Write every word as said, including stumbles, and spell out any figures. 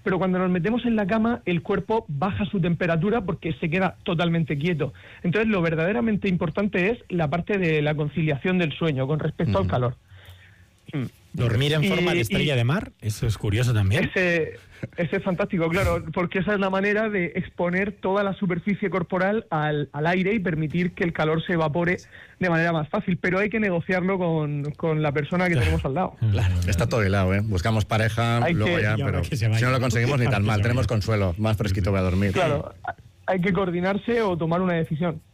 pero cuando nos metemos en la cama, el cuerpo baja su temperatura porque se queda totalmente quieto. Entonces, lo verdaderamente importante es la parte de la conciliación del sueño con respecto mm. al calor. Dormir en forma y, de estrella y, de mar, eso es curioso también. Ese, ese es fantástico, claro, porque esa es la manera de exponer toda la superficie corporal al, al aire y permitir que el calor se evapore de manera más fácil, pero hay que negociarlo con, con la persona que tenemos al lado. Claro, está todo hilado, ¿eh? Buscamos pareja, hay luego que, ya, pero si no lo conseguimos ni tan mal, tenemos consuelo, más fresquito voy a dormir. Claro, hay que coordinarse o tomar una decisión.